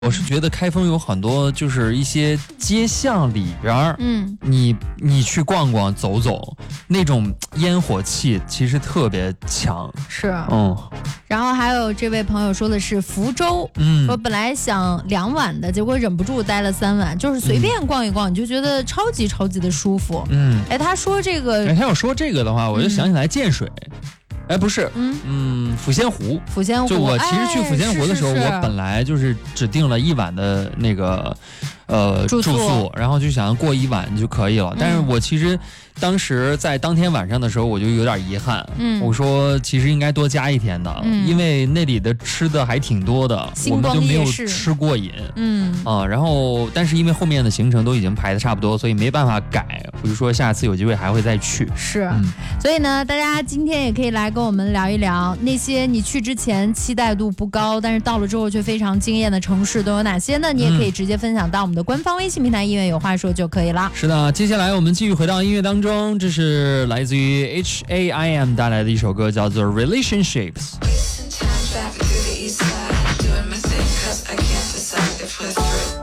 我是觉得开封有很多就是一些街巷里边你去逛逛走走，那种烟火气其实特别强。 是，然后还有这位朋友说的是福州，我本来想2晚的，结果忍不住待了3晚，就是随便逛一逛，你就觉得超级的舒服。他说这个， 他要说这个的话，我就想起来建水。不是，抚仙湖。就我其实去抚仙湖的时候，我本来就是只订了1晚的那个住宿，然后就想过1晚就可以了。但是我其实当时在当天晚上的时候，我就有点遗憾。我说其实应该多加1天的，因为那里的吃的还挺多的，我们就没有吃过瘾。然后但是因为后面的行程都已经排的差不多，所以没办法改。我就说下次有机会还会再去。 是，所以呢，大家今天也可以来跟我们聊一聊那些你去之前期待度不高，但是到了之后却非常惊艳的城市都有哪些呢？你也可以直接分享到我们的官方微信平台音乐有话说就可以了。 是的，接下来我们继续回到音乐当中，这是来自于 HAIM 带来的一首歌，叫做 Relationships。 Wasting time driving through the east side, doing my thing 'cause I can't decide if we're through.